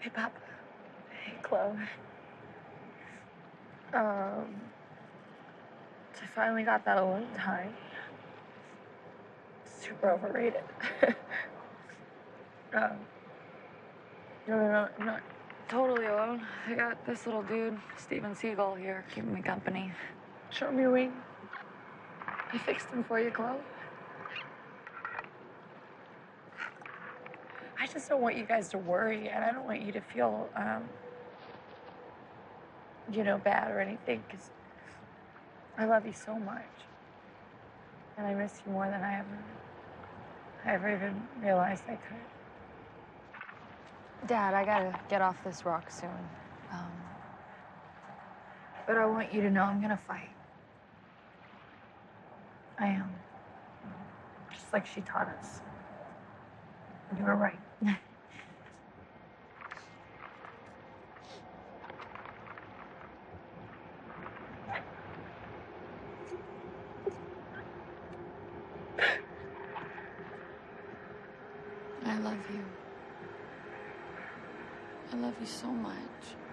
Hey, Pop. Hey, Chloe. So I finally got that alone time. Super overrated. um, no, I'm not totally alone. I got this little dude, Steven Seagal, here, keeping me company. Show me your ring. I fixed him for you, Chloe. I just don't want you guys to worry, and I don't want you to feel, bad or anything, because I love you so much. And I miss you more than I ever even realized I could. Dad, I gotta get off this rock soon. But I want you to know I'm gonna fight. I am. Just like she taught us. And you were right. I love you. I love you so much.